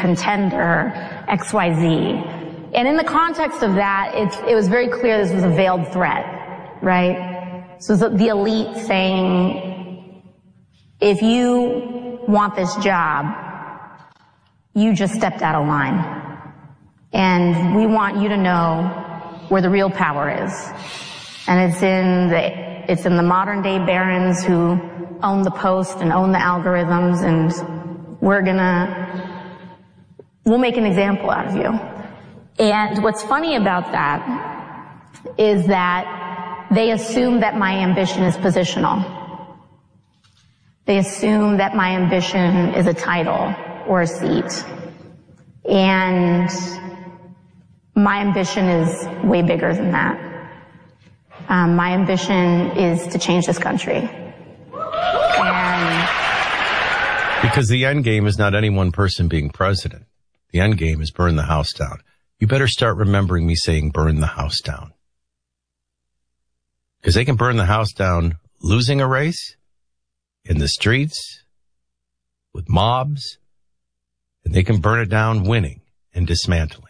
contender, XYZ. And in the context of that, it was very clear this was a veiled threat, right? So the elite saying, if you want this job, you just stepped out of line. And we want you to know where the real power is. And it's in the modern day barons who own the Post and own the algorithms, and we'll make an example out of you. And what's funny about that is that they assume that my ambition is positional. They assume that my ambition is a title or a seat. And my ambition is way bigger than that. My ambition is to change this country. Because the end game is not any one person being president. The end game is burn the house down. You better start remembering me saying burn the house down. Because they can burn the house down losing a race, in the streets, with mobs, and they can burn it down winning and dismantling.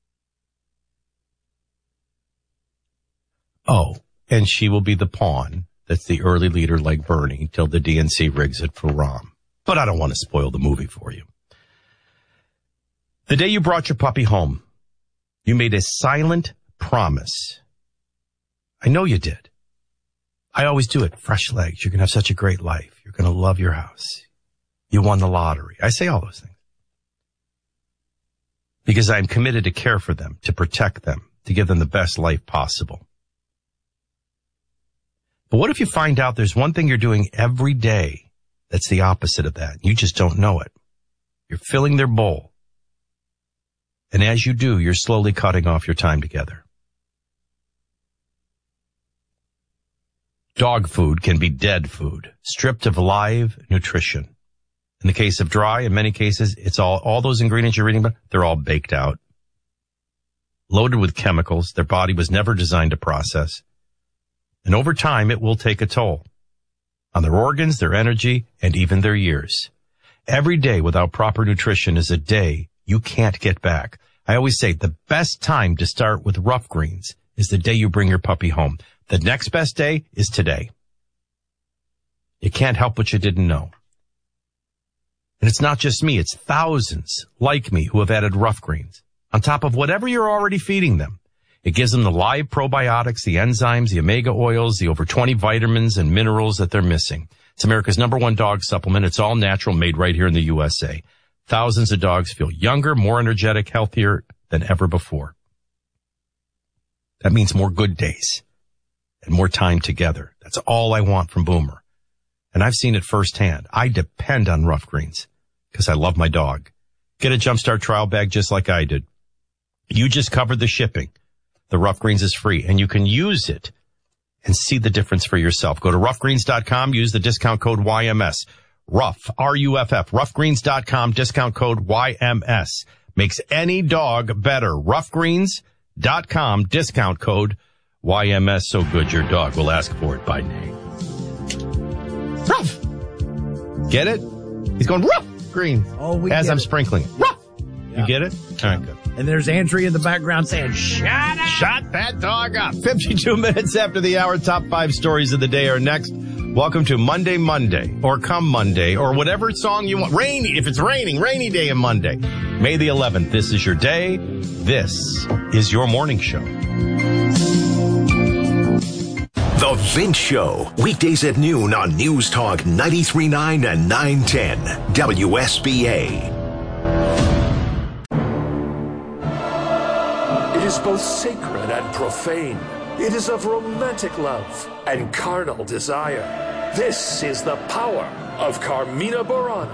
Oh, and she will be the pawn that's the early leader like Bernie till the DNC rigs it for Rahm. But I don't want to spoil the movie for you. The day you brought your puppy home, you made a silent promise. I know you did. I always do it. Fresh legs. You're going to have such a great life. You're going to love your house. You won the lottery. I say all those things. Because I'm committed to care for them, to protect them, to give them the best life possible. But what if you find out there's one thing you're doing every day that's the opposite of that? You just don't know it. You're filling their bowl. And as you do, you're slowly cutting off your time together. Dog food can be dead food, stripped of live nutrition. In the case of dry, in many cases, it's all those ingredients you're reading about, they're all baked out. Loaded with chemicals their body was never designed to process. And over time, it will take a toll on their organs, their energy, and even their years. Every day without proper nutrition is a day you can't get back. I always say the best time to start with Rough Greens is the day you bring your puppy home. The next best day is today. You can't help what you didn't know. And it's not just me, it's thousands like me who have added Rough Greens on top of whatever you're already feeding them. It gives them the live probiotics, the enzymes, the omega oils, the over 20 vitamins and minerals that they're missing. It's America's #1 dog supplement. It's all natural, made right here in the USA. Thousands of dogs feel younger, more energetic, healthier than ever before. That means more good days and more time together. That's all I want from Boomer. And I've seen it firsthand. I depend on Rough Greens because I love my dog. Get a Jumpstart trial bag just like I did. You just covered the shipping. The Rough Greens is free, and you can use it and see the difference for yourself. Go to roughgreens.com, use the discount code YMS. Rough, R-U-F-F, roughgreens.com, discount code YMS. Makes any dog better. Roughgreens.com, discount code YMS. So good your dog will ask for it by name. Ruff! Get it? He's going, Ruff! Greens. Oh, as I'm sprinkling. Ruff! Yeah. You get it? All right, good. And there's Andrea in the background saying, shut up! Shut that dog up. 52 minutes after the hour, top 5 stories of the day are next. Welcome to Monday, or Come Monday, or whatever song you want. Rainy, if it's raining, rainy day and Monday. May the 11th, this is your day. This is your morning show. The Vince Show, weekdays at noon on News Talk 93.9 and 910 WSBA. It is both sacred and profane. It is of romantic love and carnal desire. This is the power of Carmina Burana.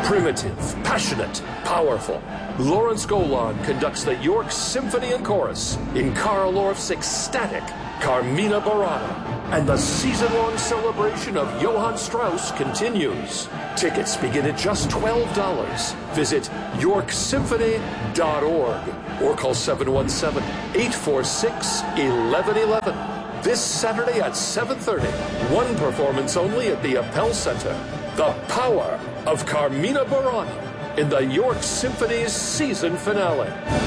Primitive, passionate, powerful. Lawrence Golan conducts the York Symphony and Chorus in Carl Orff's ecstatic Carmina Burana. And the season-long celebration of Johann Strauss continues. Tickets begin at just $12. Visit yorksymphony.org or call 717-846-1111. This Saturday at 7:30, one performance only at the Appel Center. The power of Carmina Burana in the York Symphony's season finale.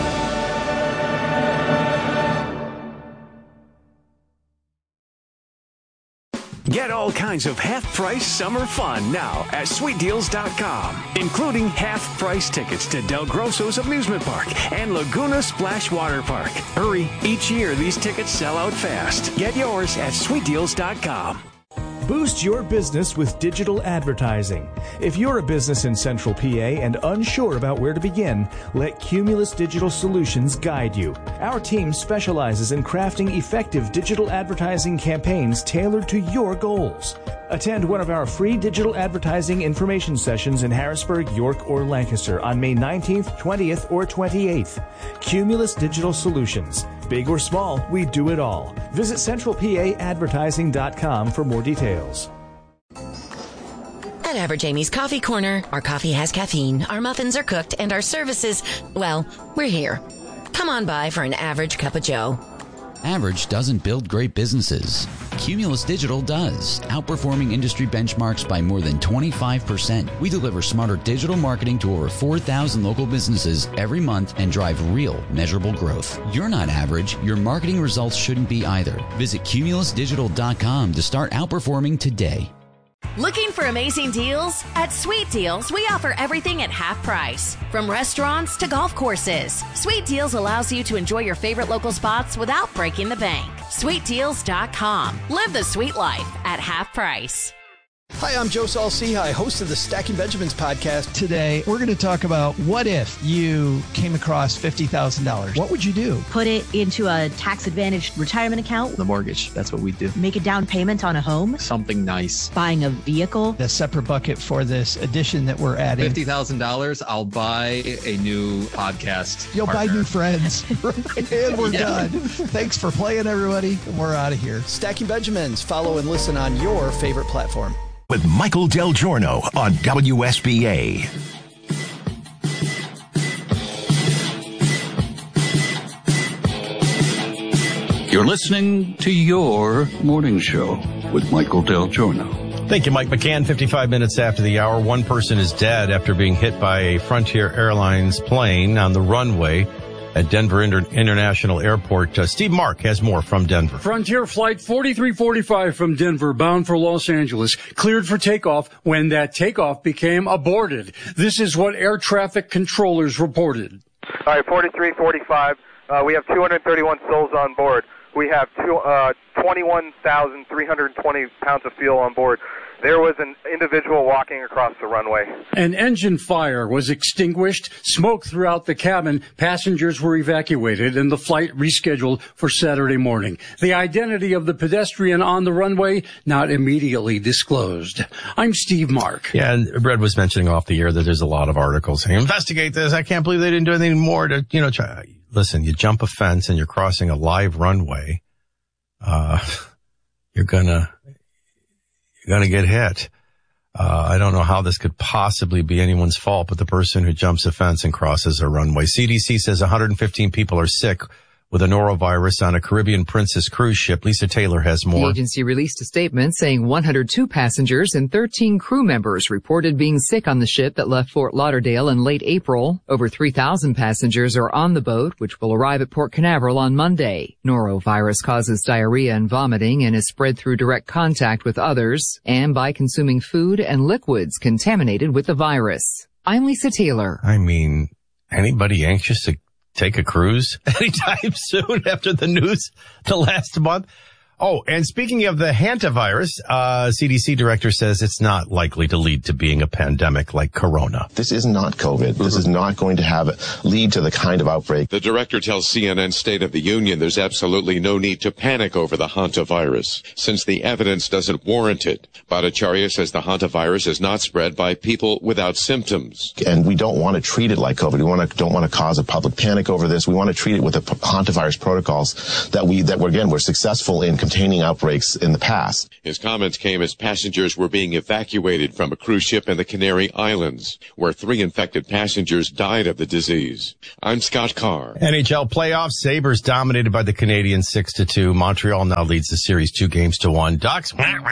Get all kinds of half-price summer fun now at SweetDeals.com, including half-price tickets to Del Grosso's Amusement Park and Laguna Splash Water Park. Hurry, each year these tickets sell out fast. Get yours at SweetDeals.com. Boost your business with digital advertising. If you're a business in Central PA and unsure about where to begin, let Cumulus Digital Solutions guide you. Our team specializes in crafting effective digital advertising campaigns tailored to your goals. Attend one of our free digital advertising information sessions in Harrisburg, York, or Lancaster on May 19th, 20th, or 28th. Cumulus Digital Solutions. Big or small, we do it all. Visit centralpaadvertising.com for more details. At Average Amy's Coffee Corner, our coffee has caffeine, our muffins are cooked, and our services, well, we're here. Come on by for an average cup of joe. Average doesn't build great businesses. Cumulus Digital does, outperforming industry benchmarks by more than 25%. We deliver smarter digital marketing to over 4,000 local businesses every month and drive real, measurable growth. You're not average. Your marketing results shouldn't be either. Visit cumulusdigital.com to start outperforming today. Looking for amazing deals? At Sweet Deals, we offer everything at half price. From restaurants to golf courses, Sweet Deals allows you to enjoy your favorite local spots without breaking the bank. SweetDeals.com. Live the sweet life at half price. Hi, I'm Joe Saul-Sehy, host of the Stacking Benjamins podcast. Today, we're going to talk about what if you came across $50,000? What would you do? Put it into a tax-advantaged retirement account. The mortgage. That's what we do. Make a down payment on a home. Something nice. Buying a vehicle. The separate bucket for this addition that we're adding. $50,000, I'll buy a new podcast You'll partner. buy new friends. And we're done. Thanks for playing, everybody. We're out of here. Stacking Benjamins. Follow and listen on your favorite platform. With Michael Del Giorno on WSBA. You're listening to Your Morning Show with Michael Del Giorno. Thank you, Mike McCann. 55 minutes after the hour, one person is dead after being hit by a Frontier Airlines plane on the runway at Denver International Airport. Steve Mark has more from Denver. Frontier Flight 4345 from Denver, bound for Los Angeles, cleared for takeoff when that takeoff became aborted. This is what air traffic controllers reported. All right, 4345. We have 231 souls on board. We have 21,320 pounds of fuel on board. There was an individual walking across the runway. An engine fire was extinguished, smoke throughout the cabin, passengers were evacuated, and the flight rescheduled for Saturday morning. The identity of the pedestrian on the runway not immediately disclosed. I'm Steve Mark. Yeah, and Brett was mentioning off the air that there's a lot of articles saying, investigate this, I can't believe they didn't do anything more to, try. Listen, you jump a fence and you're crossing a live runway, you're gonna get hit. I don't know how this could possibly be anyone's fault, but the person who jumps a fence and crosses a runway. CDC says 115 people are sick with a norovirus on a Caribbean Princess cruise ship. Lisa Taylor has more. The agency released a statement saying 102 passengers and 13 crew members reported being sick on the ship that left Fort Lauderdale in late April. Over 3,000 passengers are on the boat, which will arrive at Port Canaveral on Monday. Norovirus causes diarrhea and vomiting and is spread through direct contact with others and by consuming food and liquids contaminated with the virus. I'm Lisa Taylor. I mean, anybody anxious to take a cruise anytime soon after the news the last month? Oh, and speaking of the hantavirus, CDC director says it's not likely to lead to being a pandemic like corona. This is not COVID. This is not going to lead to the kind of outbreak. The director tells CNN State of the Union there's absolutely no need to panic over the hantavirus, since the evidence doesn't warrant it. Bhattacharya says the hantavirus is not spread by people without symptoms. And we don't want to treat it like COVID. We don't want to cause a public panic over this. We want to treat it with the hantavirus protocols that we're successful in containing outbreaks in the past. His comments came as passengers were being evacuated from a cruise ship in the Canary Islands, where 3 infected passengers died of the disease. I'm Scott Carr. NHL playoffs, Sabres dominated by the Canadiens 6-2. Montreal now leads the series 2-1. Ducks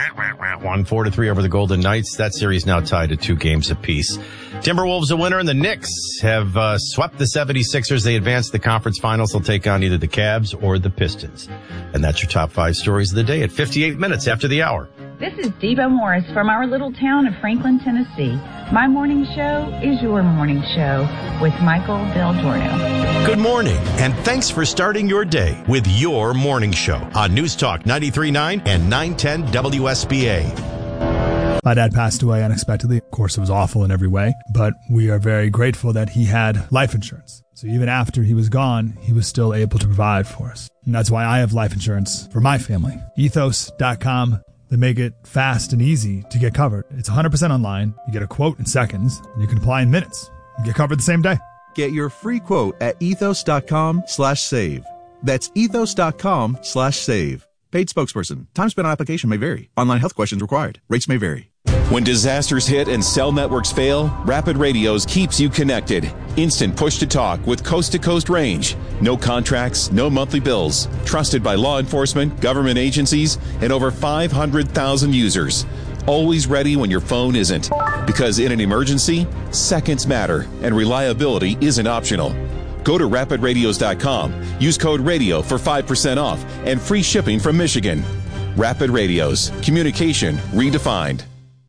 won 4-3 over the Golden Knights. That series now tied at 2 games apiece. Timberwolves a winner, and the Knicks have swept the 76ers. They advanced the conference finals. They'll take on either the Cavs or the Pistons. And that's your top 5 stories of the day at 58 minutes after the hour. This is Debo Morris from our little town of Franklin, Tennessee. My morning show is your morning show with Michael Del Giorno. Good morning, and thanks for starting your day with your morning show on News Talk 93.9 and 910 WSBA. My dad passed away unexpectedly. Of course, it was awful in every way, but we are very grateful that he had life insurance. So even after he was gone, he was still able to provide for us. And that's why I have life insurance for my family. Ethos.com. They make it fast and easy to get covered. It's 100% online. You get a quote in seconds. You can apply in minutes. You get covered the same day. Get your free quote at ethos.com/save. That's ethos.com/save. Paid spokesperson. Time spent on application may vary. Online health questions required. Rates may vary. When disasters hit and cell networks fail, Rapid Radios keeps you connected. Instant push-to-talk with coast-to-coast range. No contracts, no monthly bills. Trusted by law enforcement, government agencies, and over 500,000 users. Always ready when your phone isn't. Because in an emergency, seconds matter, and reliability isn't optional. Go to rapidradios.com. Use code RADIO for 5% off and free shipping from Michigan. Rapid Radios. Communication redefined.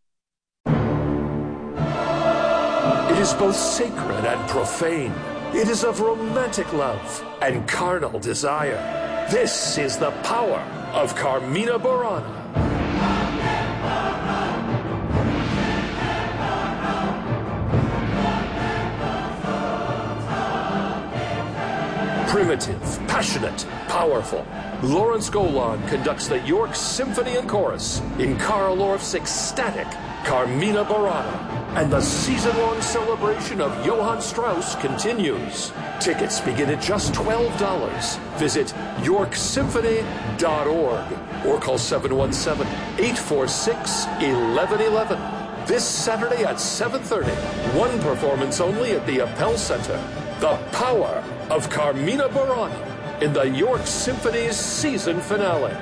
It is both sacred and profane. It is of romantic love and carnal desire. This is the power of Carmina Burana. Primitive, passionate, powerful. Lawrence Golan conducts the York Symphony and Chorus in Carl Orff's ecstatic Carmina Burana. And the season-long celebration of Johann Strauss continues. Tickets begin at just $12. Visit yorksymphony.org or call 717-846-1111. This Saturday at 7:30, one performance only at the Appel Center. The power of Carmina Burana in the York Symphony's season finale.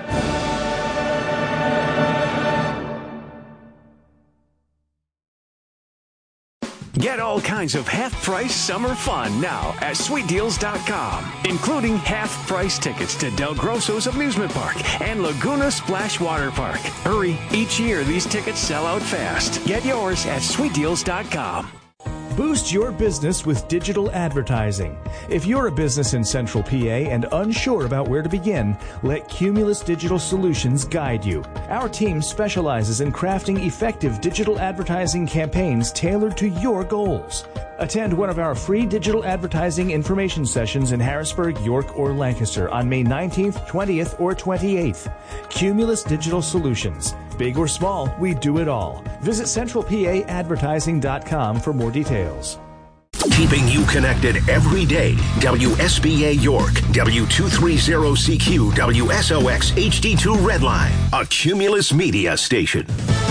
Get all kinds of half-price summer fun now at SweetDeals.com, including half-price tickets to Del Grosso's Amusement Park and Laguna Splash Water Park. Hurry, each year these tickets sell out fast. Get yours at SweetDeals.com. Boost your business with digital advertising. If you're a business in Central PA and unsure about where to begin, let Cumulus Digital Solutions guide you. Our team specializes in crafting effective digital advertising campaigns tailored to your goals. Attend one of our free digital advertising information sessions in Harrisburg, York, or Lancaster on May 19th, 20th, or 28th. Cumulus Digital Solutions. Big or small, we do it all. Visit centralpaadvertising.com for more details. Keeping you connected every day. WSBA York, W230CQ, WSOX HD2 Redline, a Cumulus Media station.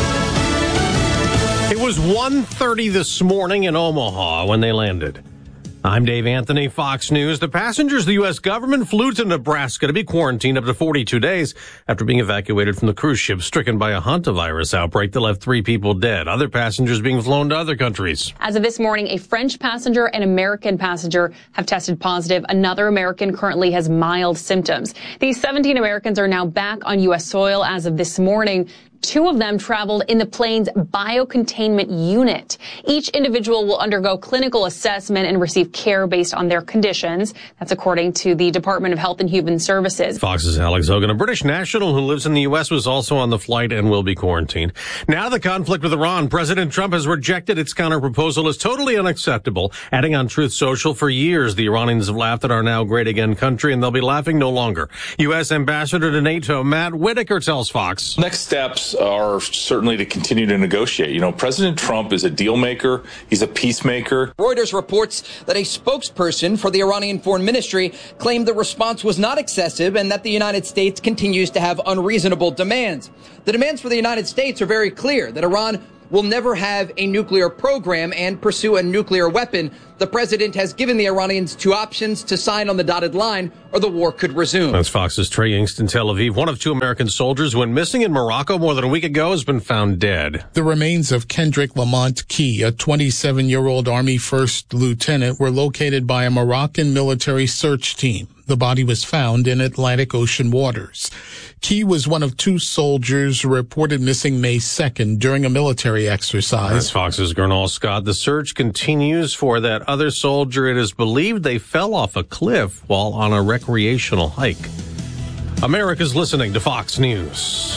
It was 1:30 this morning in Omaha when they landed. I'm Dave Anthony, Fox News. The passengers the U.S. government flew to Nebraska to be quarantined up to 42 days after being evacuated from the cruise ship stricken by a hantavirus outbreak that left 3 people dead. Other passengers being flown to other countries. As of this morning, a French passenger and American passenger have tested positive. Another American currently has mild symptoms. These 17 Americans are now back on U.S. soil as of this morning. 2 of them traveled in the plane's biocontainment unit. Each individual will undergo clinical assessment and receive care based on their conditions. That's according to the Department of Health and Human Services. Fox's Alex Hogan, a British national who lives in the U.S., was also on the flight and will be quarantined. Now the conflict with Iran. President Trump has rejected its counterproposal as totally unacceptable, adding on Truth Social, for years the Iranians have laughed at our now great again country, and they'll be laughing no longer. U.S. Ambassador to NATO Matt Whitaker tells Fox. Next steps are certainly to continue to negotiate. You know, President Trump is a deal maker. He's a peacemaker. Reuters reports that a spokesperson for the Iranian Foreign Ministry claimed the response was not excessive and that the United States continues to have unreasonable demands. The demands for the United States are very clear, that Iran will never have a nuclear program and pursue a nuclear weapon. The president has given the Iranians 2 options: to sign on the dotted line or the war could resume. That's Fox's Trey Yingst in Tel Aviv. One of 2 American soldiers who went missing in Morocco more than a week ago has been found dead. The remains of Kendrick Lamont Key, a 27-year-old Army first lieutenant, were located by a Moroccan military search team. The body was found in Atlantic Ocean waters. Key was one of 2 soldiers reported missing May 2nd during a military exercise. That's Fox's Gernal Scott. The search continues for that other soldier. It is believed they fell off a cliff while on a recreational hike. America's listening to Fox News.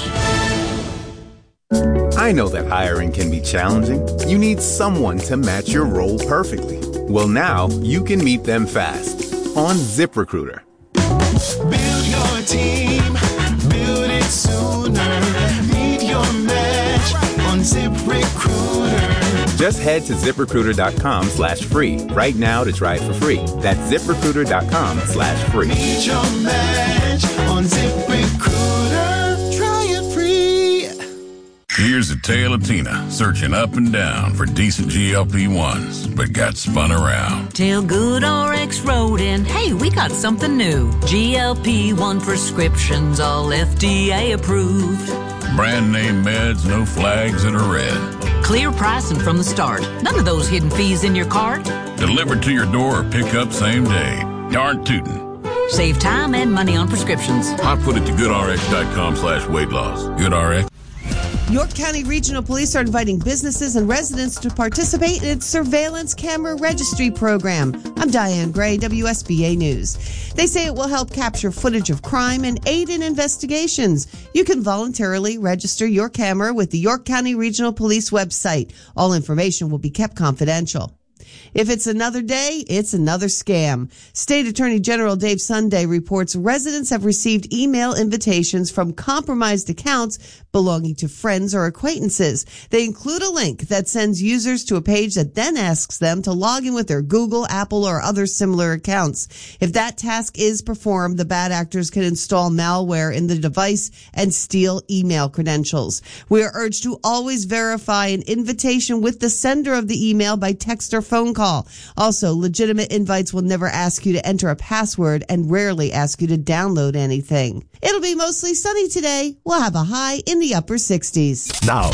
I know that hiring can be challenging. You need someone to match your role perfectly. Well, now you can meet them fast on ZipRecruiter. Build your team, build it sooner. Meet your match on ZipRecruiter. Just head to ZipRecruiter.com/free right now to try it for free. That's ZipRecruiter.com/free. Meet your match on ZipRecruiter. Try it free. Here's a tale of Tina searching up and down for decent GLP-1s, but got spun around. Tell GoodRx wrote in, hey, we got something new. GLP-1 prescriptions, all FDA approved. Brand name meds, no flags that are red. Clear pricing from the start. None of those hidden fees in your cart. Delivered to your door or pick up same day. Darn tootin'. Save time and money on prescriptions. I put it to GoodRx.com/weight loss. GoodRx. York County Regional Police are inviting businesses and residents to participate in its surveillance camera registry program. I'm Diane Gray, WSBA News. They say it will help capture footage of crime and aid in investigations. You can voluntarily register your camera with the York County Regional Police website. All information will be kept confidential. If it's another day, it's another scam. State Attorney General Dave Sunday reports residents have received email invitations from compromised accounts belonging to friends or acquaintances. They include a link that sends users to a page that then asks them to log in with their Google, Apple, or other similar accounts. If that task is performed, the bad actors can install malware in the device and steal email credentials. We are urged to always verify an invitation with the sender of the email by text or phone call. Also, legitimate invites will never ask you to enter a password and rarely ask you to download anything. It'll be mostly sunny today. We'll have a high in the upper 60s. Now,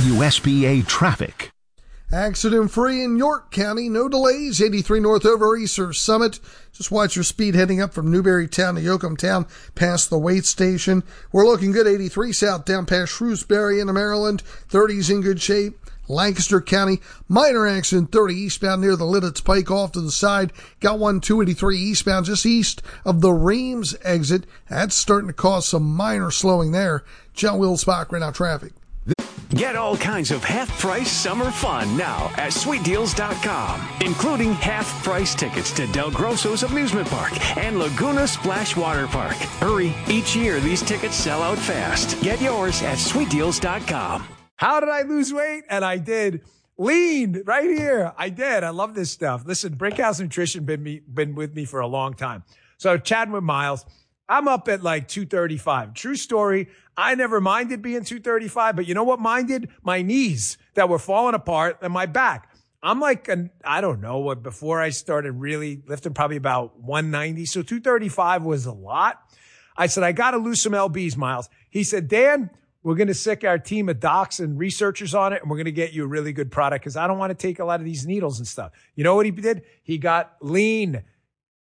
WSBA traffic. Accident-free in York County. No delays. 83 north over Easter Summit. Just watch your speed heading up from Newberrytown to Yoakumtown past the Wait Station. We're looking good. 83 south down past Shrewsbury into Maryland. 30's in good shape. Lancaster County, minor accident 30 eastbound near the Lidditz Pike off to the side. Got one 283 eastbound just east of the Reams exit. That's starting to cause some minor slowing there. John Wills-Bach, right now traffic. Get all kinds of half-price summer fun now at SweetDeals.com, including half-price tickets to Del Grosso's Amusement Park and Laguna Splash Water Park. Hurry, each year these tickets sell out fast. Get yours at SweetDeals.com. How did I lose weight? And I did. Lean right here. I did. I love this stuff. Listen, Brickhouse Nutrition been with me for a long time. So chatting with Miles, I'm up at like 235. True story. I never minded being 235, but you know what minded? My knees that were falling apart and my back. I'm like, I don't know what, before I started really lifting, probably about 190. So 235 was a lot. I said, I got to lose some lbs, Miles. He said, Dan, we're going to sick our team of docs and researchers on it, and we're going to get you a really good product because I don't want to take a lot of these needles and stuff. You know what he did? He got Lean.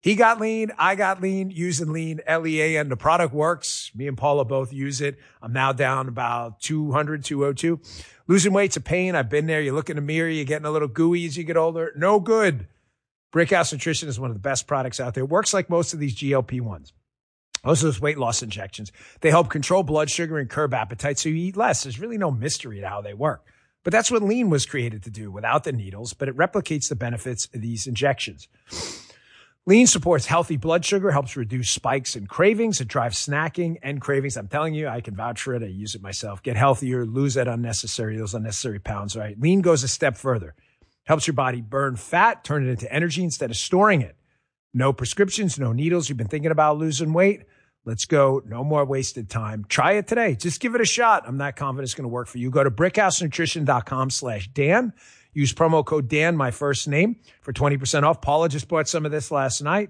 He got lean. I got lean using lean, L-E-A-N. The product works. Me and Paula both use it. I'm now down about 202. Losing weight's a pain. I've been there. You look in the mirror, you're getting a little gooey as you get older. No good. Brickhouse Nutrition is one of the best products out there. It works like most of these GLP-1s. Most of those weight loss injections. They help control blood sugar and curb appetite so you eat less. There's really no mystery to how they work. But that's what lean was created to do without the needles, but it replicates the benefits of these injections. Lean supports healthy blood sugar, helps reduce spikes and cravings. It drives snacking and cravings. I'm telling you, I can vouch for it. I use it myself. Get healthier, lose those unnecessary pounds, right? Lean goes a step further. Helps your body burn fat, turn it into energy instead of storing it. No prescriptions, no needles. You've been thinking about losing weight? Let's go. No more wasted time. Try it today. Just give it a shot. I'm not confident it's going to work for you. Go to brickhousenutrition.com/Dan. Use promo code Dan, my first name, for 20% off. Paula just bought some of this last night.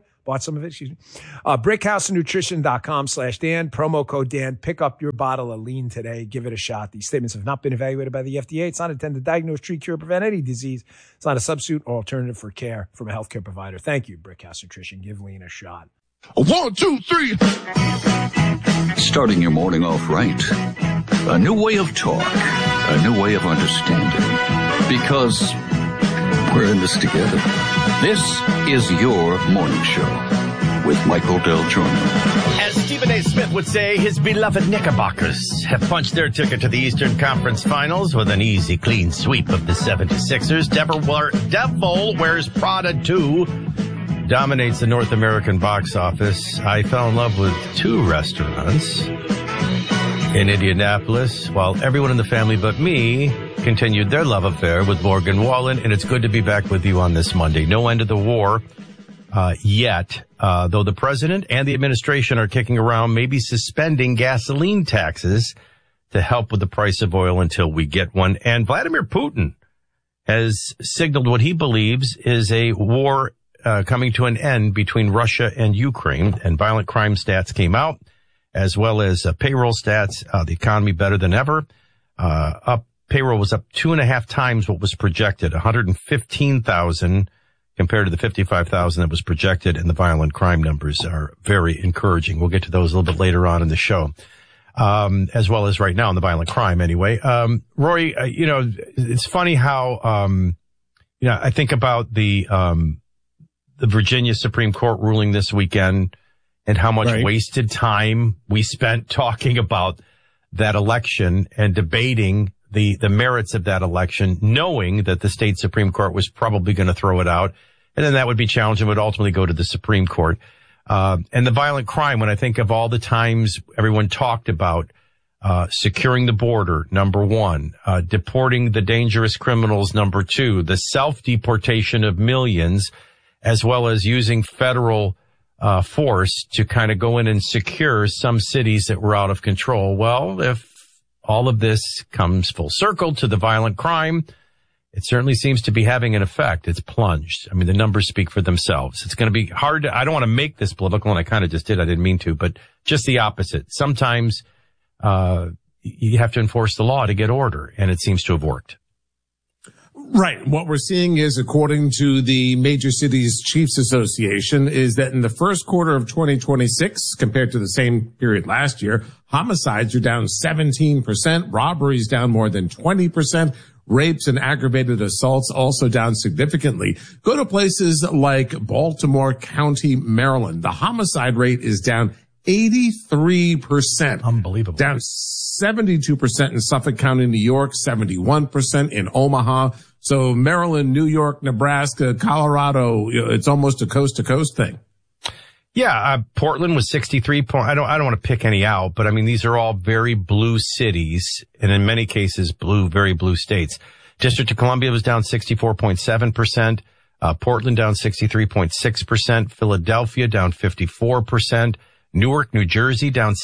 Brickhousenutrition.com/Dan. Promo code Dan. Pick up your bottle of lean today. Give it a shot. These statements have not been evaluated by the FDA. It's not intended to diagnose, treat, cure, prevent any disease. It's not a substitute or alternative for care from a healthcare provider. Thank you, Brickhouse Nutrition. Give lean a shot. 1, 2, 3. Starting your morning off right. A new way of talk. A new way of understanding. Because we're in this together. This is your morning show with Michael Del Giorno. As Stephen A. Smith would say, his beloved Knickerbockers have punched their ticket to the Eastern Conference Finals with an easy, clean sweep of the 76ers. Devil Wears Prada 2 dominates the North American box office. I fell in love with 2 restaurants in Indianapolis, while everyone in the family but me continued their love affair with Morgan Wallen, and it's good to be back with you on this Monday. No end of the war yet, though the president and the administration are kicking around maybe suspending gasoline taxes to help with the price of oil until we get one. And Vladimir Putin has signaled what he believes is a war coming to an end between Russia and Ukraine, and violent crime stats came out, as well as payroll stats. The economy better than ever. Payroll was up 2.5 times what was projected, 115,000 compared to the 55,000 that was projected, and the violent crime numbers are very encouraging. We'll get to those a little bit later on in the show, as well as right now in the violent crime anyway. Rory, it's funny how, I think about the Virginia Supreme Court ruling this weekend and how much wasted time we spent talking about that election and debating the merits of that election, knowing that the state Supreme Court was probably going to throw it out, and then that would be challenged and would ultimately go to the Supreme Court. And the violent crime, when I think of all the times everyone talked about securing the border, number 1, deporting the dangerous criminals, number 2, the self-deportation of millions, as well as using federal force to kind of go in and secure some cities that were out of control. Well, if all of this comes full circle to the violent crime, it certainly seems to be having an effect. It's plunged. I mean, the numbers speak for themselves. It's going to be hard I don't want to make this political, and I kind of just did. I didn't mean to, but just the opposite. Sometimes you have to enforce the law to get order, and it seems to have worked. Right. What we're seeing is, according to the Major Cities Chiefs Association, is that in the first quarter of 2026, compared to the same period last year, homicides are down 17%, robberies down more than 20%, rapes and aggravated assaults also down significantly. Go to places like Baltimore County, Maryland. The homicide rate is down 83%. Unbelievable. Down 72% in Suffolk County, New York, 71% in Omaha. So Maryland, New York, Nebraska, Colorado, it's almost a coast-to-coast thing. Yeah, Portland was 63. I don't want to pick any out, but I mean, these are all very blue cities, and in many cases, very blue states. District of Columbia was down 64.7%. Portland down 63.6%. Philadelphia down 54%. Newark, New Jersey down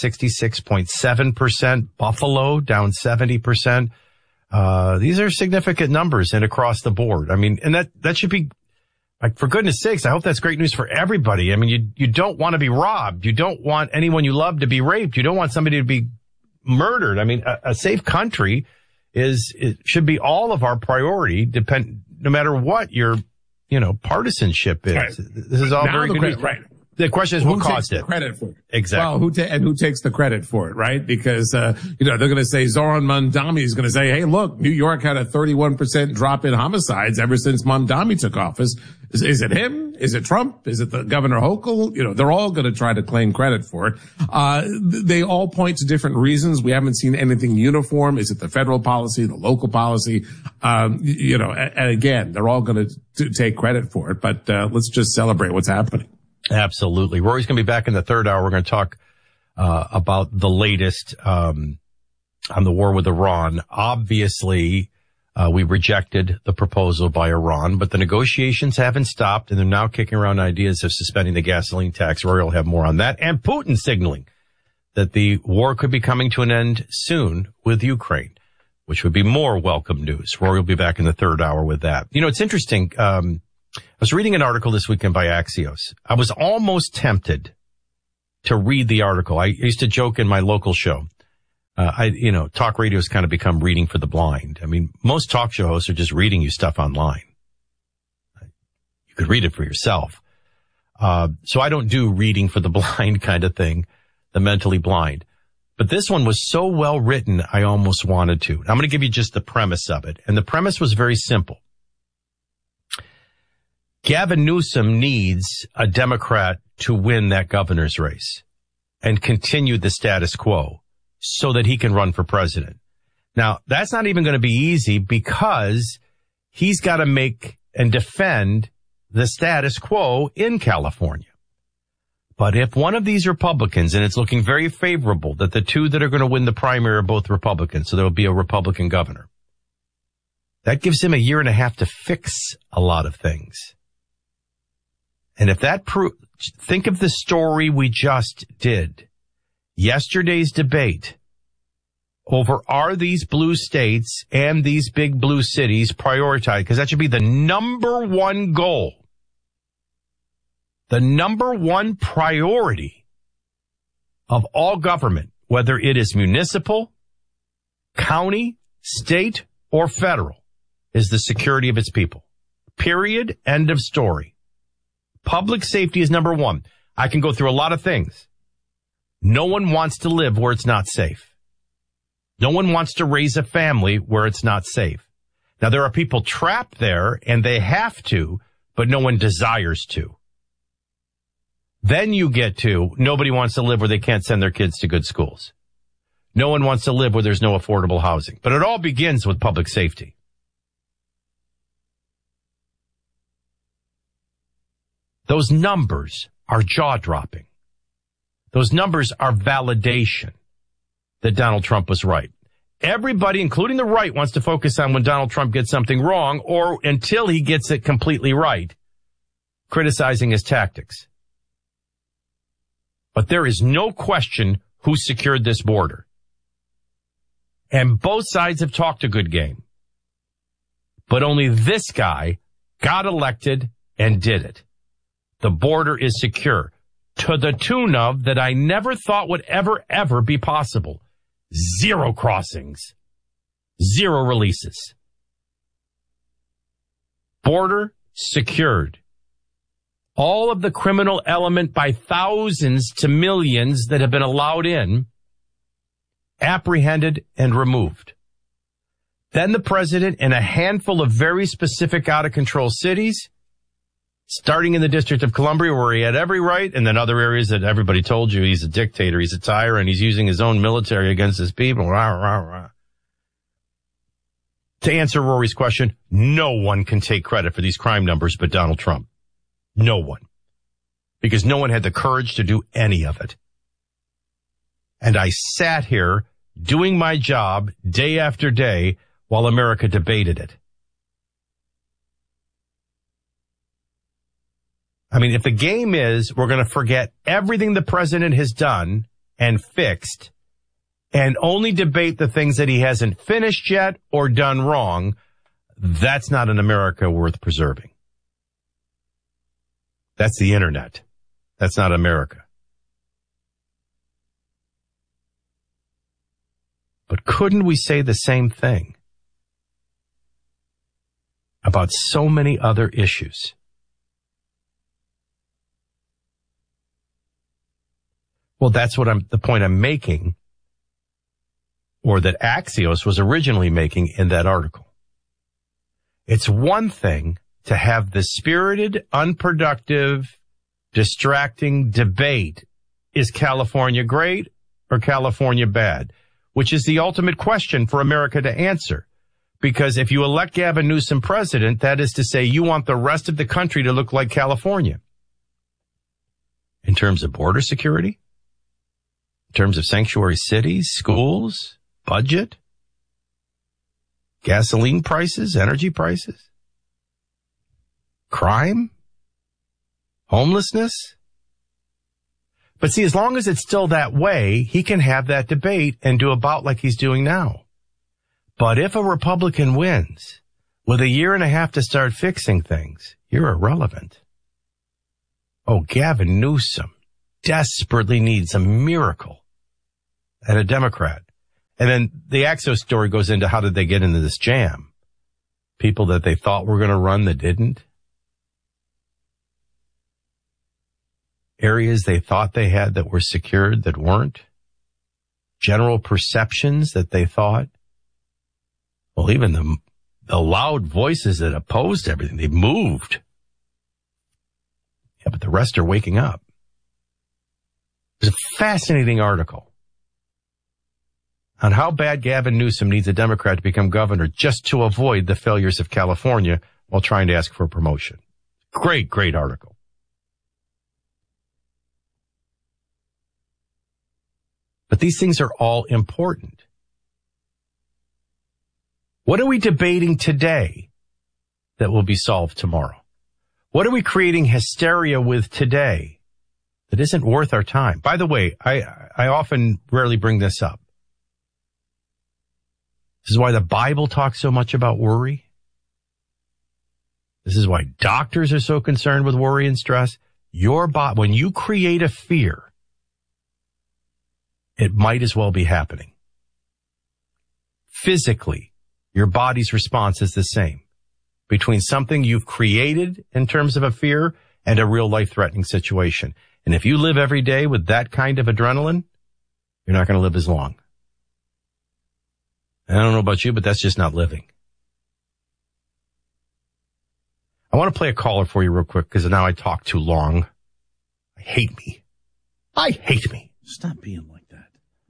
66.7%. Buffalo down 70%. These are significant numbers and across the board. I mean, and that should be, like, for goodness sakes, I hope that's great news for everybody. I mean, you don't want to be robbed. You don't want anyone you love to be raped. You don't want somebody to be murdered. I mean, a safe country should be all of our priority, no matter what your partisanship is. Right. This is all now very good news. Right. The question is, what caused it? Who takes the credit for it? Exactly. Well, who takes the credit for it, right? Because, they're going to say Zoran Mamdani is going to say, hey, look, New York had a 31% drop in homicides ever since Mamdani took office. Is it him? Is it Trump? Is it the Governor Hochul? They're all going to try to claim credit for it. They all point to different reasons. We haven't seen anything uniform. Is it the federal policy, the local policy? And again, they're all going to take credit for it, but, let's just celebrate what's happening. Absolutely. Rory's going to be back in the third hour. We're going to talk about the latest on the war with Iran. Obviously, we rejected the proposal by Iran, but the negotiations haven't stopped, and they're now kicking around ideas of suspending the gasoline tax. Rory will have more on that. And Putin signaling that the war could be coming to an end soon with Ukraine, which would be more welcome news. Rory will be back in the third hour with that. It's interesting. I was reading an article this weekend by Axios. I was almost tempted to read the article. I used to joke in my local show. Talk radio has kind of become reading for the blind. I mean, most talk show hosts are just reading you stuff online. You could read it for yourself. So I don't do reading for the blind kind of thing, the mentally blind. But this one was so well written, I almost wanted to. I'm going to give you just the premise of it. And the premise was very simple. Gavin Newsom needs a Democrat to win that governor's race and continue the status quo so that he can run for president. Now, that's not even going to be easy because he's got to make and defend the status quo in California. But if one of these Republicans, and it's looking very favorable that the two that are going to win the primary are both Republicans, so there will be a Republican governor, that gives him a year and a half to fix a lot of things. And if that think of the story we just did. Yesterday's debate over are these blue states and these big blue cities prioritized? Because that should be the number one goal. The number one priority of all government, whether it is municipal, county, state, or federal, is the security of its people. Period. End of story. Public safety is number one. I can go through a lot of things. No one wants to live where it's not safe. No one wants to raise a family where it's not safe. Now, there are people trapped there, and they have to, but no one desires to. Then you get to nobody wants to live where they can't send their kids to good schools. No one wants to live where there's no affordable housing. But it all begins with public safety. Those numbers are jaw-dropping. Those numbers are validation that Donald Trump was right. Everybody, including the right, wants to focus on when Donald Trump gets something wrong or until he gets it completely right, criticizing his tactics. But there is no question who secured this border. And both sides have talked a good game. But only this guy got elected and did it. The border is secure to the tune of that I never thought would ever be possible. 0 crossings, 0 releases. Border secured. All of the criminal element by thousands to millions that have been allowed in, apprehended and removed. Then the president in a handful of very specific out-of-control cities, starting in the District of Columbia where he had every right, and then other areas that everybody told you he's a dictator, he's a tyrant, he's using his own military against his people. Rah, rah, rah. To answer Rory's question, no one can take credit for these crime numbers but Donald Trump. No one. Because no one had the courage to do any of it. And I sat here doing my job day after day while America debated it. I mean, if the game is we're going to forget everything the president has done and fixed and only debate the things that he hasn't finished yet or done wrong, that's not an America worth preserving. That's the internet. That's not America. But couldn't we say the same thing about so many other issues? Well, that's the point I'm making, or that Axios was originally making in that article. It's one thing to have the spirited, unproductive, distracting debate. Is California great or California bad? Which is the ultimate question for America to answer. Because if you elect Gavin Newsom president, that is to say you want the rest of the country to look like California. In terms of border security, in terms of sanctuary cities, schools, budget, gasoline prices, energy prices, crime, homelessness. But see, as long as it's still that way, he can have that debate and do about like he's doing now. But if a Republican wins with a year and a half to start fixing things, you're irrelevant. Oh, Gavin Newsom desperately needs a miracle and a Democrat. And then the Axios story goes into how did they get into this jam? People that they thought were going to run that didn't. Areas they thought they had that were secured that weren't. General perceptions that they thought. Well, even the loud voices that opposed everything, they moved. Yeah, but the rest are waking up. It's a fascinating article on how bad Gavin Newsom needs a Democrat to become governor just to avoid the failures of California while trying to ask for a promotion. Great, great article. But these things are all important. What are we debating today that will be solved tomorrow? What are we creating hysteria with today that isn't worth our time? By the way, I rarely bring this up. This is why the Bible talks so much about worry. This is why doctors are so concerned with worry and stress. When you create a fear, it might as well be happening. Physically, your body's response is the same between something you've created in terms of a fear and a real life-threatening situation. And if you live every day with that kind of adrenaline, you're not going to live as long. And I don't know about you, but that's just not living. I want to play a caller for you real quick because now I talk too long. I hate me. Stop being like that.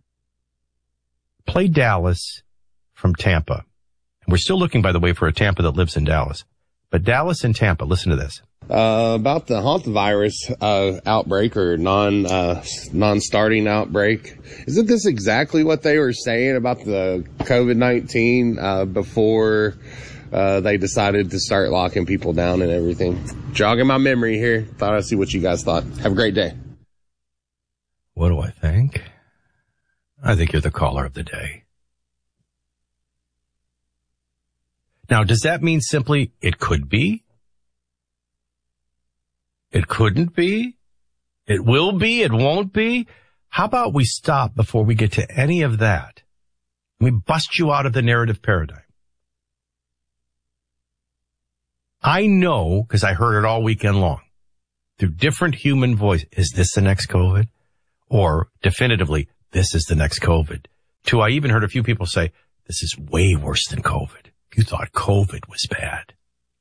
Play Dallas from Tampa. And we're still looking, by the way, for a Tampa that lives in Dallas. But Dallas and Tampa, listen to this. About the hantavirus outbreak or non-starting outbreak. Isn't this exactly what they were saying about the COVID-19 before they decided to start locking people down and everything? Jogging my memory here. Thought I'd see what you guys thought. Have a great day. What do I think? I think you're the caller of the day. Now, does that mean simply it could be? It couldn't be? It will be? It won't be? How about we stop before we get to any of that? We bust you out of the narrative paradigm. I know, because I heard it all weekend long, through different human voice, is this the next COVID? Or definitively, this is the next COVID. I even heard a few people say, this is way worse than COVID. You thought COVID was bad.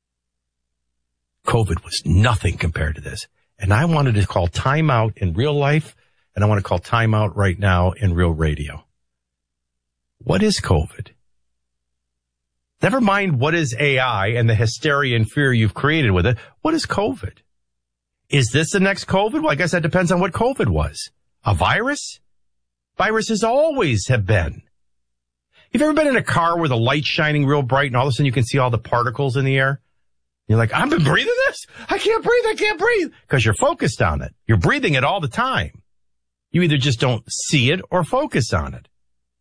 COVID was nothing compared to this. And I wanted to call timeout in real life, and I want to call timeout right now in real radio. What is COVID? Never mind what is AI and the hysteria and fear you've created with it. What is COVID? Is this the next COVID? Well, I guess that depends on what COVID was. A virus? Viruses always have been. You've ever been in a car where the light's shining real bright and all of a sudden you can see all the particles in the air? You're like, I've been breathing this. I can't breathe. Because you're focused on it. You're breathing it all the time. You either just don't see it or focus on it.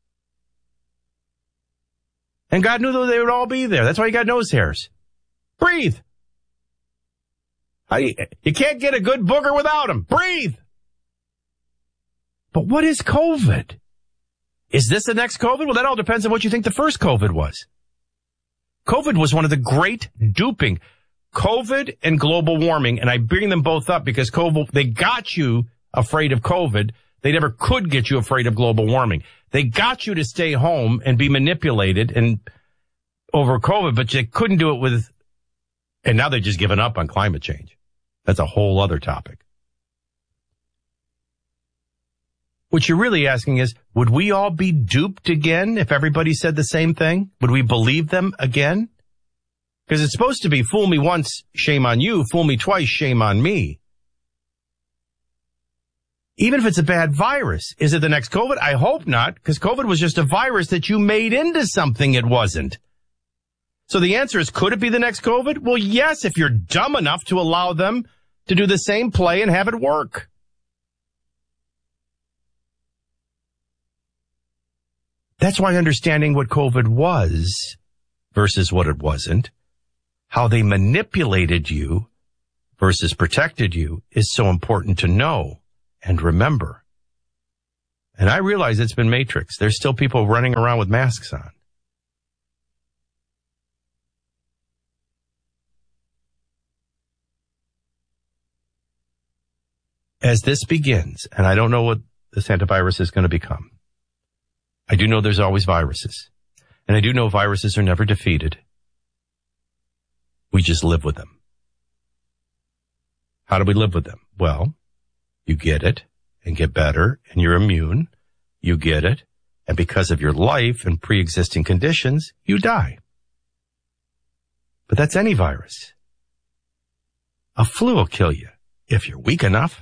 And God knew that they would all be there. That's why you got nose hairs. Breathe. You can't get a good booger without them. Breathe. But what is COVID? Is this the next COVID? Well, that all depends on what you think the first COVID was. COVID was one of the great duping. COVID and global warming, and I bring them both up because COVID, they got you afraid of COVID They never could get you afraid of global warming. They got you to stay home and be manipulated and over COVID, but they couldn't do it with, and now they've just given up on climate change. That's a whole other topic. What you're really asking is, would we all be duped again if everybody said the same thing? Would we believe them again? Because it's supposed to be fool me once, shame on you, fool me twice, shame on me. Even if it's a bad virus, is it the next COVID? I hope not, because COVID was just a virus that you made into something it wasn't. So the answer is, could it be the next COVID? Well, yes, if you're dumb enough to allow them to do the same play and have it work. That's why understanding what COVID was versus what it wasn't, how they manipulated you versus protected you, is so important to know and remember. And I realize it's been Matrix. There's still people running around with masks on. As this begins, and I don't know what this antivirus is going to become, I do know there's always viruses. And I do know viruses are never defeated. We just live with them. How do we live with them? Well, you get it and get better and you're immune. You get it. And because of your life and pre-existing conditions, you die. But that's any virus. A flu will kill you if you're weak enough.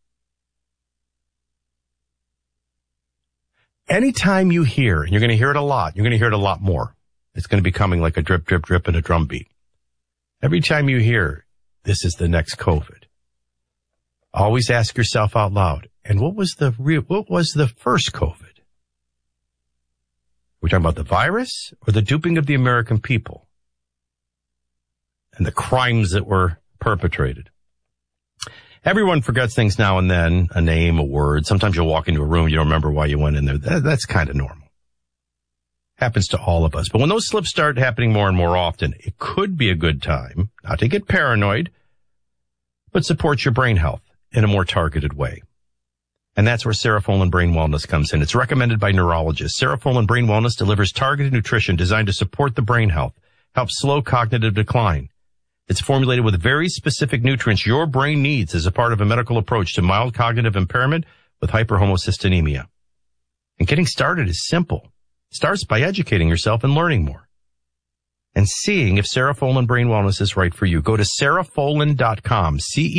Anytime you hear, and you're going to hear it a lot, you're going to hear it a lot more. It's going to be coming like a drip, drip, drip and a drum beat. Every time you hear, this is the next COVID, always ask yourself out loud, and what was the first COVID? We're talking about the virus or the duping of the American people and the crimes that were perpetrated? Everyone forgets things now and then, a name, a word. Sometimes you'll walk into a room, you don't remember why you went in there. That's kind of normal. Happens to all of us. But when those slips start happening more and more often, it could be a good time, not to get paranoid, but support your brain health in a more targeted way. And that's where Serofolin Brain Wellness comes in. It's recommended by neurologists. Serofolin Brain Wellness delivers targeted nutrition designed to support the brain health, help slow cognitive decline. It's formulated with very specific nutrients your brain needs as a part of a medical approach to mild cognitive impairment with hyperhomocystinemia. And getting started is simple. It starts by educating yourself and learning more and seeing if Serofolin Brain Wellness is right for you. Go to Serofolin.com,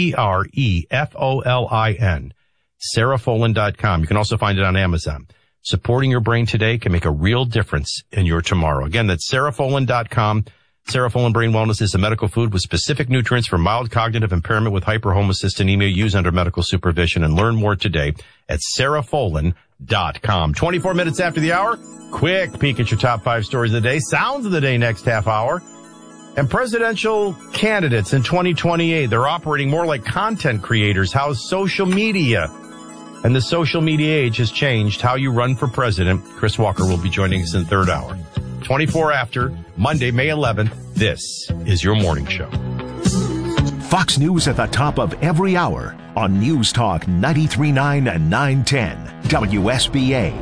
Cerefolin, Serofolin.com. You can also find it on Amazon. Supporting your brain today can make a real difference in your tomorrow. Again, that's Serofolin.com. Serofolin Brain Wellness is a medical food with specific nutrients for mild cognitive impairment with hyperhomocystinemia used under medical supervision. And learn more today at Serofolin.com. 24 minutes after the hour, quick peek at your top 5 stories of the day. Sounds of the day next half hour. And presidential candidates in 2028, they're operating more like content creators. How social media and the social media age has changed how you run for president. Chris Walker will be joining us in the third hour. 24 after, Monday, May 11th, this is your morning show. Fox News at the top of every hour on News Talk 93.9 and 910 WSBA.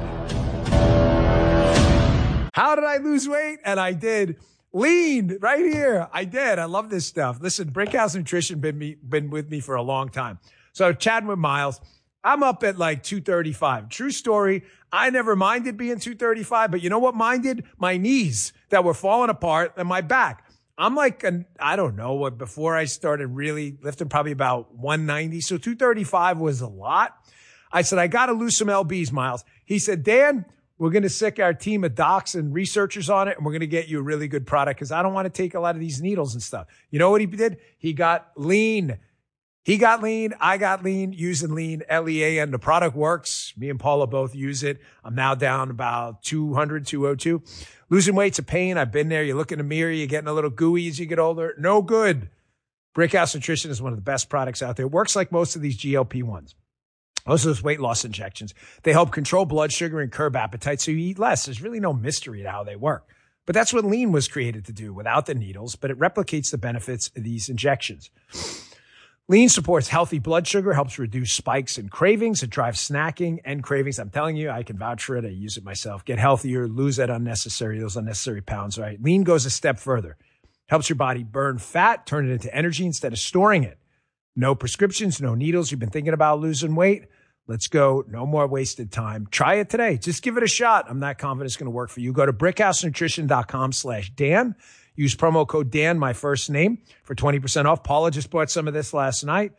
How did I lose weight? And I did. Lean right here. I did. I love this stuff. Listen, Brickhouse Nutrition been with me for a long time. So chatting with Miles, I'm up at like 235. True story. I never minded being 235, but you know what minded? My knees that were falling apart and my back. I'm like, I don't know what, before I started really lifting, probably about 190. So 235 was a lot. I said, I got to lose some LBs, Miles. He said, Dan, we're going to sick our team of docs and researchers on it, and we're going to get you a really good product because I don't want to take a lot of these needles and stuff. You know what he did? He got lean. He got lean. I got lean using lean, LEA, and the product works. Me and Paula both use it. I'm now down about 200, 202. Losing weight's a pain. I've been there. You look in the mirror, you're getting a little gooey as you get older. No good. Brickhouse Nutrition is one of the best products out there. It works like most of these GLP-1s. Most of those weight loss injections. They help control blood sugar and curb appetite so you eat less. There's really no mystery to how they work. But that's what lean was created to do without the needles, but it replicates the benefits of these injections. Lean supports healthy blood sugar, helps reduce spikes and cravings. It drives snacking and cravings. I'm telling you, I can vouch for it. I use it myself. Get healthier, lose those unnecessary pounds, right? Lean goes a step further. Helps your body burn fat, turn it into energy instead of storing it. No prescriptions, no needles. You've been thinking about losing weight? Let's go. No more wasted time. Try it today. Just give it a shot. I'm not confident it's going to work for you. Go to brickhousenutrition.com/Dan. Use promo code Dan, my first name, for 20% off. Paula just bought some of this last night.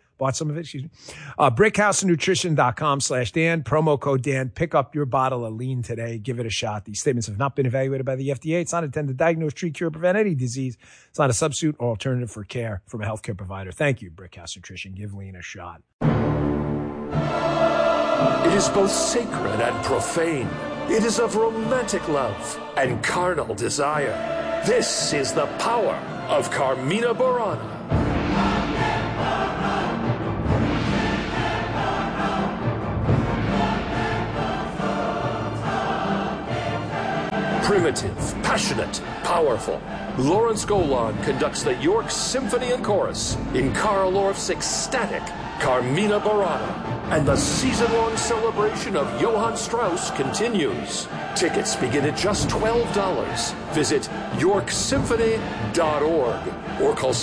Brickhousenutrition.com/Dan. Promo code Dan. Pick up your bottle of Lean today. Give it a shot. These statements have not been evaluated by the FDA. It's not intended to diagnose, treat, cure, or prevent any disease. It's not a substitute or alternative for care from a healthcare provider. Thank you, Brickhouse Nutrition. Give Lean a shot. It is both sacred and profane. It is of romantic love and carnal desire. This is the power of Carmina Burana. Primitive, passionate, powerful. Lawrence Golan conducts the York Symphony and Chorus in Carl Orff's ecstatic Carmina Burana. And the season-long celebration of Johann Strauss continues. Tickets begin at just $12. Visit yorksymphony.org or call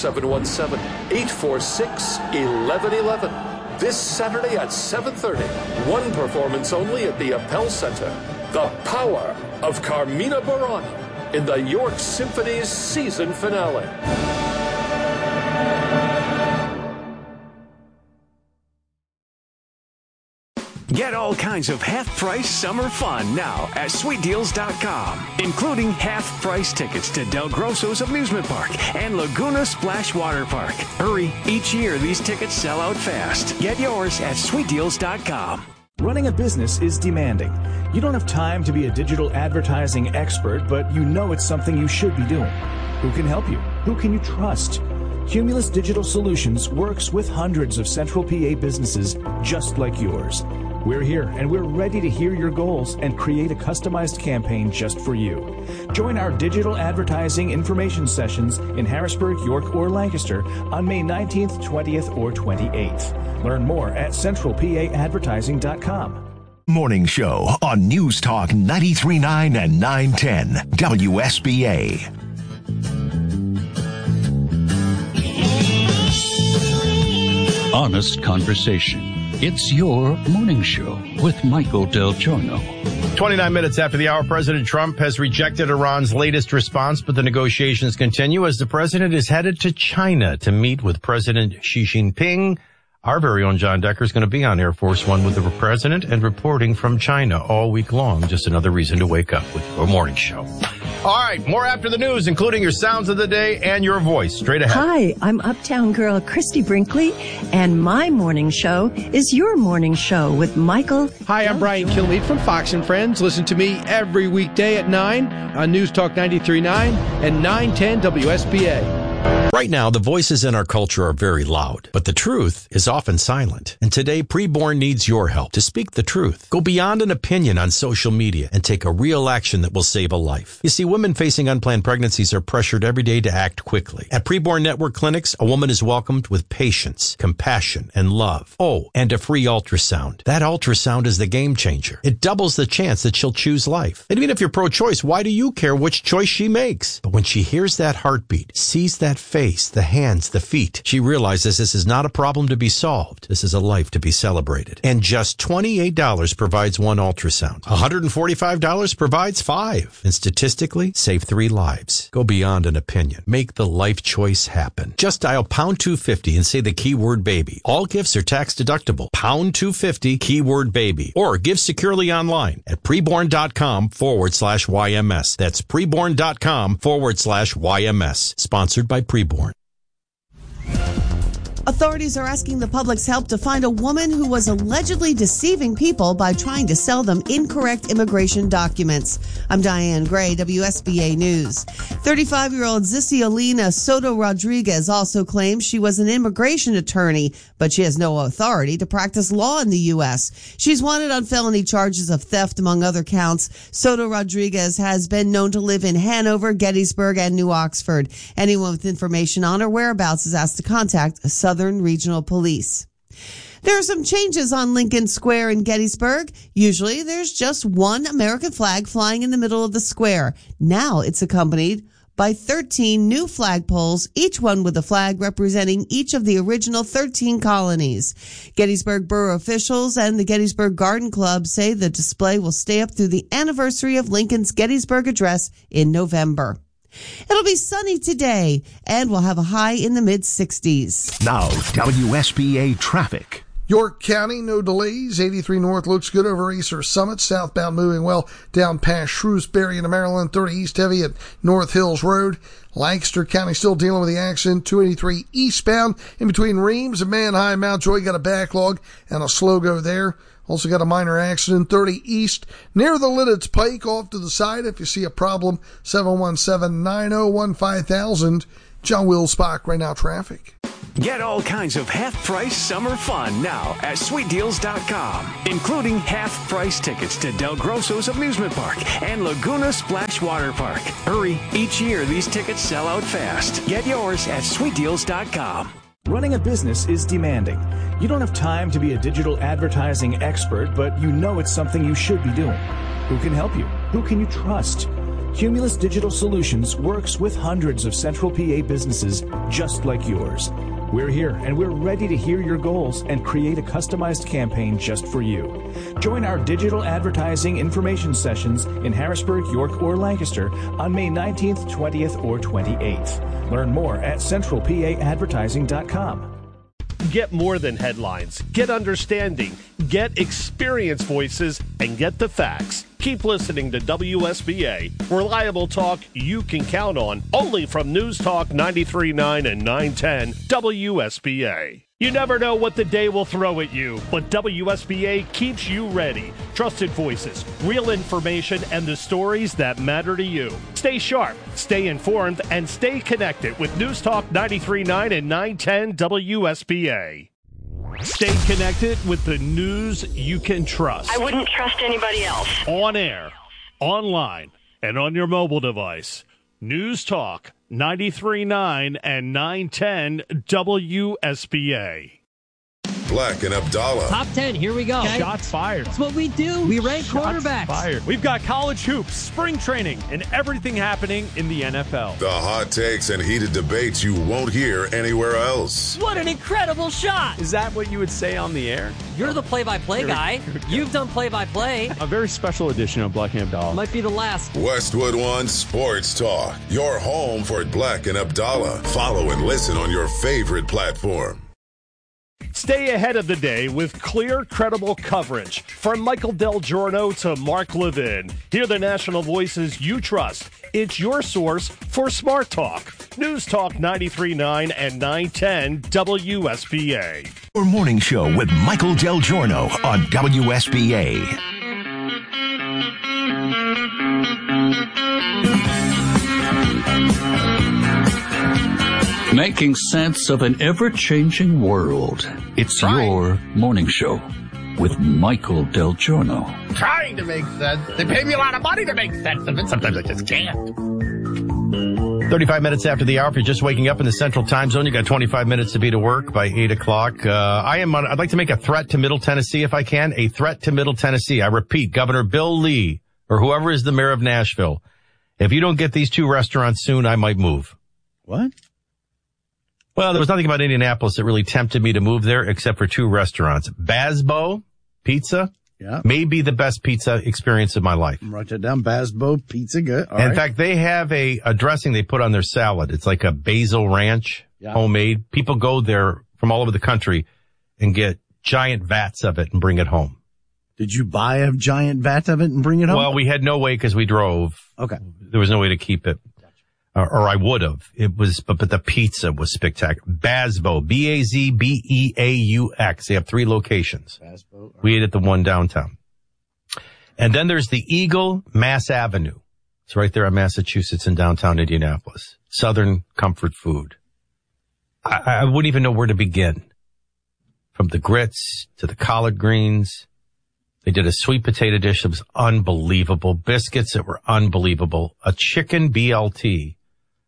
717-846-1111. This Saturday at 7:30, one performance only at the Appel Center. The power of Carmina Burana in the York Symphony's season finale. Get all kinds of half-price summer fun now at SweetDeals.com, including half-price tickets to Del Grosso's Amusement Park and Laguna Splash Water Park. Hurry, each year these tickets sell out fast. Get yours at SweetDeals.com. Running a business is demanding. You don't have time to be a digital advertising expert, but you know it's something you should be doing. Who can help you? Who can you trust? Cumulus Digital Solutions works with hundreds of Central PA businesses just like yours. We're here and we're ready to hear your goals and create a customized campaign just for you. Join our digital advertising information sessions in Harrisburg, York, or Lancaster on May 19th, 20th, or 28th. Learn more at centralpaadvertising.com. Morning Show on News Talk 93.9 and 910 WSBA. Honest conversation. It's your morning show with Michael Del Giorno. 29 minutes after the hour, President Trump has rejected Iran's latest response, but the negotiations continue as the president is headed to China to meet with President Xi Jinping. Our very own John Decker is going to be on Air Force One with the president and reporting from China all week long. Just another reason to wake up with your morning show. All right, more after the news, including your sounds of the day and your voice. Straight ahead. Hi, I'm Uptown Girl Christy Brinkley, and my morning show is your morning show with Michael. Hi, I'm Brian Kilmeade from Fox & Friends. Listen to me every weekday at 9 on News Talk 93.9 and 910 WSBA. Right now, the voices in our culture are very loud, but the truth is often silent. And today, Preborn needs your help to speak the truth. Go beyond an opinion on social media and take a real action that will save a life. You see, women facing unplanned pregnancies are pressured every day to act quickly. At Preborn Network Clinics, a woman is welcomed with patience, compassion, and love. Oh, and a free ultrasound. That ultrasound is the game changer. It doubles the chance that she'll choose life. And even if you're pro-choice, why do you care which choice she makes? But when she hears that heartbeat, sees that face, the hands, the feet, she realizes this is not a problem to be solved. This is a life to be celebrated. And just $28 provides one ultrasound. $145 provides 5. And statistically, save 3 lives. Go beyond an opinion. Make the life choice happen. Just dial pound 250 and say the keyword baby. All gifts are tax deductible. Pound 250 keyword baby. Or give securely online at preborn.com/YMS. That's preborn.com/YMS. Sponsored by Preborn. Authorities are asking the public's help to find a woman who was allegedly deceiving people by trying to sell them incorrect immigration documents. I'm Diane Gray, WSBA News. 35-year-old Ziciolina Soto Rodriguez also claims she was an immigration attorney, but she has no authority to practice law in the U.S. She's wanted on felony charges of theft, among other counts. Soto Rodriguez has been known to live in Hanover, Gettysburg, and New Oxford. Anyone with information on her whereabouts is asked to contact Southern Southern Regional Police. There are some changes on Lincoln Square in Gettysburg. Usually there's just one American flag flying in the middle of the square. Now it's accompanied by 13 new flagpoles, each one with a flag representing each of the original 13 colonies. Gettysburg Borough officials and the Gettysburg Garden Club say the display will stay up through the anniversary of Lincoln's Gettysburg Address in November. It'll be sunny today, and we'll have a high in the mid-60s. Now, WSBA traffic. York County, no delays. 83 North looks good over Easter Summit. Southbound moving well down past Shrewsbury into Maryland. 30 East heavy at North Hills Road. Lancaster County still dealing with the accident. 283 eastbound in between Reams and Manheim Mountjoy. Got a backlog and a slow go there. Also got a minor accident. 30 East near the Lidditz Pike off to the side. If you see a problem, 717-901-5000. John Wilsbach, right now traffic. Get all kinds of half-price summer fun now at SweetDeals.com, including half-price tickets to Del Grosso's Amusement Park and Laguna Splash Water Park. Hurry, each year these tickets sell out fast. Get yours at SweetDeals.com. Running a business is demanding. You don't have time to be a digital advertising expert, but you know it's something you should be doing. Who can help you? Who can you trust? Cumulus Digital Solutions works with hundreds of Central PA businesses just like yours. We're here and we're ready to hear your goals and create a customized campaign just for you. Join our digital advertising information sessions in Harrisburg, York, or Lancaster on May 19th, 20th, or 28th. Learn more at centralpaadvertising.com. Get more than headlines. Get understanding. Get experience voices and get the facts. Keep listening to WSBA, reliable talk you can count on, only from News Talk 93.9 and 910 WSBA. You never know what the day will throw at you, but WSBA keeps you ready. Trusted voices, real information, and the stories that matter to you. Stay sharp, stay informed, and stay connected with News Talk 93.9 and 910 WSBA. Stay connected with the news you can trust. I wouldn't trust anybody else. On air, online, and on your mobile device. News Talk 93.9 and 910 WSBA. Black and Abdallah. Top 10, here we go. Okay. Shots fired. That's what we do. We rank quarterbacks. Fired. We've got college hoops, spring training, and everything happening in the NFL. The hot takes and heated debates you won't hear anywhere else. What an incredible shot. Is that what you would say on the air? You're the play-by-play guy. You've done play-by-play. A very special edition of Black and Abdallah. Might be the last. Westwood One Sports Talk. Your home for Black and Abdallah. Follow and listen on your favorite platform. Stay ahead of the day with clear, credible coverage. From Michael Del Giorno to Mark Levin. Hear the national voices you trust. It's your source for Smart Talk. News Talk 93.9 and 910 WSBA. Your morning show with Michael Del Giorno on WSBA. Making sense of an ever-changing world. It's your morning show with Michael Del Giorno. Trying to make sense. They pay me a lot of money to make sense of it. Sometimes I just can't. 35 minutes after the hour. If you're just waking up in the Central Time Zone, you got 25 minutes to be to work by 8 o'clock. I'd like to make a threat to Middle Tennessee if I can. A threat to Middle Tennessee. I repeat, Governor Bill Lee, or whoever is the mayor of Nashville, if you don't get these two restaurants soon, I might move. What? Well, there was nothing about Indianapolis that really tempted me to move there except for two restaurants. Basbo Pizza. Yeah. May be the best pizza experience of my life. Write that down. Basbo Pizza. Good. All In right. fact, they have a dressing they put on their salad. It's like a basil ranch, homemade. People go there from all over the country and get giant vats of it and bring it home. Did you buy a giant vat of it and bring it home? Well, we had no way because we drove. Okay. There was no way to keep it. Or I would have. It was, but the pizza was spectacular. Basbo, Bazbeaux. They have 3 locations. Basbo. We ate at the one downtown. And then there's the Eagle, Mass Avenue. It's right there in Massachusetts in downtown Indianapolis. Southern comfort food. I wouldn't even know where to begin. From the grits to the collard greens. They did a sweet potato dish that was unbelievable. Biscuits that were unbelievable. A chicken BLT.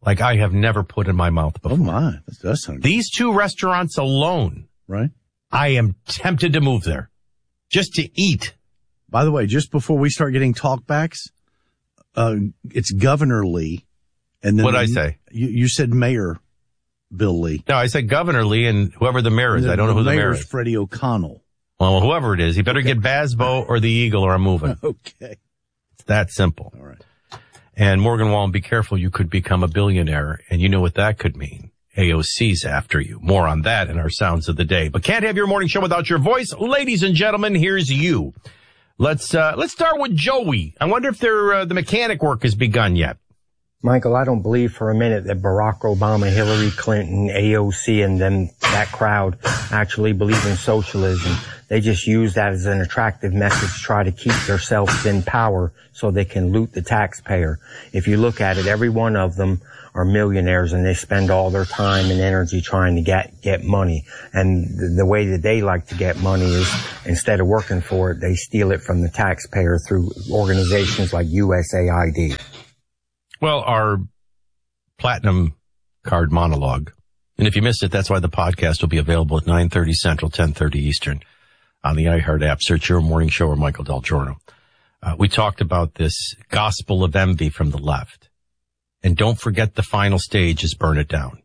like I have never put in my mouth before. Oh, my. That does sound good. These 2 restaurants alone, right? I am tempted to move there just to eat. By the way, just before we start getting talkbacks, it's Governor Lee. And then What'd I say? You said Mayor Bill Lee. No, I said Governor Lee and whoever the mayor is. I don't know who the mayor is. Freddie O'Connell. Well, whoever it is, he better get Basbo or the Eagle or I'm moving. Okay. It's that simple. All right. And Morgan Wallen, be careful. You could become a billionaire, and you know what that could mean. AOC's after you. More on that in our Sounds of the Day. But can't have your morning show without your voice. Ladies and gentlemen, here's you. Let's start with Joey. I wonder if the mechanic work has begun yet. Michael, I don't believe for a minute that Barack Obama, Hillary Clinton, AOC, and that crowd actually believe in socialism. They just use that as an attractive message to try to keep themselves in power so they can loot the taxpayer. If you look at it, every one of them are millionaires and they spend all their time and energy trying to get money. And the way that they like to get money is instead of working for it, they steal it from the taxpayer through organizations like USAID. Well, our platinum card monologue. And if you missed it, that's why the podcast will be available at 9:30 Central, 10:30 Eastern on the iHeart app. Search Your Morning Show or Michael Del Giorno. We talked about this gospel of envy from the left. And don't forget the final stage is burn it down.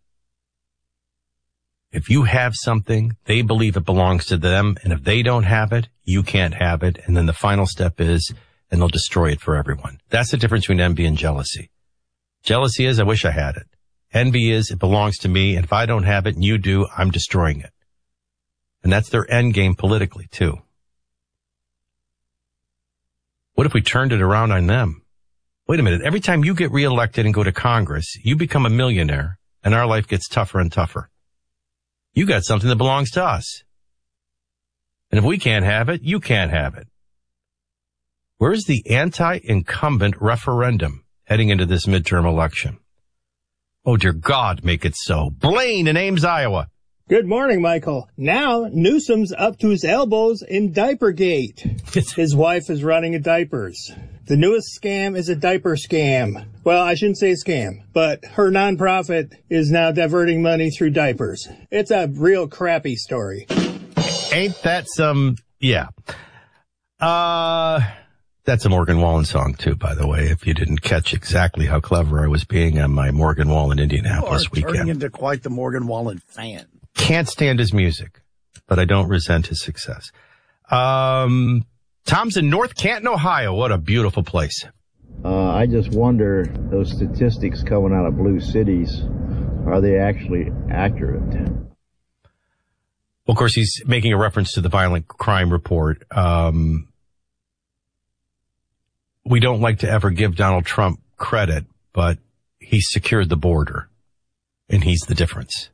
If you have something, they believe it belongs to them. And if they don't have it, you can't have it. And then the final step is, and they'll destroy it for everyone. That's the difference between envy and jealousy. Jealousy is, I wish I had it. Envy is, it belongs to me, and if I don't have it and you do, I'm destroying it. And that's their end game politically, too. What if we turned it around on them? Wait a minute, every time you get reelected and go to Congress, you become a millionaire, and our life gets tougher and tougher. You got something that belongs to us. And if we can't have it, you can't have it. Where's the anti-incumbent referendum heading into this midterm election? Oh, dear God, make it so. Blaine in Ames, Iowa. Good morning, Michael. Now, Newsom's up to his elbows in Diapergate. His wife is running diapers. The newest scam is a diaper scam. Well, I shouldn't say scam, but her nonprofit is now diverting money through diapers. It's a real crappy story. Ain't that some... Yeah. That's a Morgan Wallen song, too, by the way, if you didn't catch exactly how clever I was being on my Morgan Wallen Indianapolis weekend. Turning into quite the Morgan Wallen fan. Can't stand his music, but I don't resent his success. Tom's in North Canton, Ohio. What a beautiful place. I just wonder, those statistics coming out of blue cities, are they actually accurate? Well, of course, he's making a reference to the violent crime report. We don't like to ever give Donald Trump credit, but he secured the border, and he's the difference.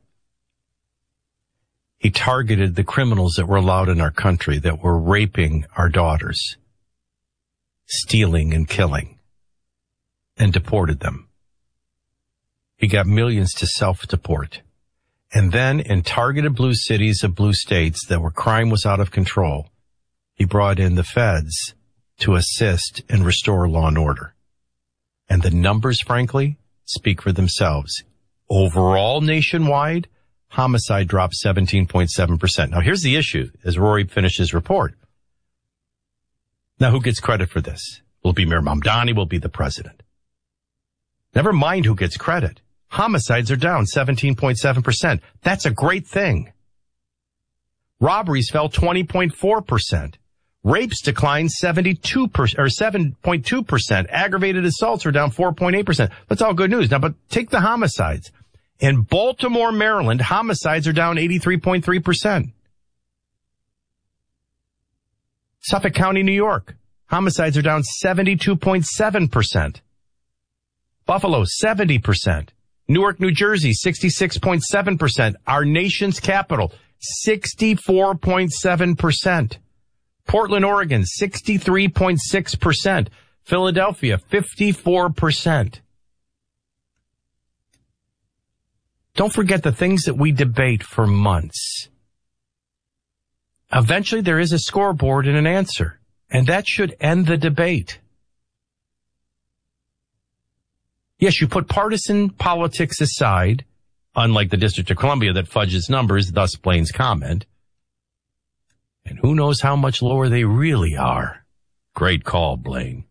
He targeted the criminals that were allowed in our country that were raping our daughters, stealing and killing, and deported them. He got millions to self-deport. And then in targeted blue cities of blue states that where crime was out of control, he brought in the feds to assist and restore law and order. And the numbers, frankly, speak for themselves. Overall, nationwide, homicide dropped 17.7%. Now, here's the issue as Rory finished his report. Now, who gets credit for this? Will it be Mayor Mamdani? Will it be the president? Never mind who gets credit. Homicides are down 17.7%. That's a great thing. Robberies fell 20.4%. Rapes declined 7.2%. Aggravated assaults are down 4.8%. That's all good news. Now, but take the homicides. In Baltimore, Maryland, homicides are down 83.3%. Suffolk County, New York, homicides are down 72.7%. Buffalo, 70%. Newark, New Jersey, 66.7%. Our nation's capital, 64.7%. Portland, Oregon, 63.6%. Philadelphia, 54%. Don't forget the things that we debate for months. Eventually there is a scoreboard and an answer, and that should end the debate. Yes, you put partisan politics aside, unlike the District of Columbia that fudges numbers, thus Blaine's comment. And who knows how much lower they really are. Great call, Blaine.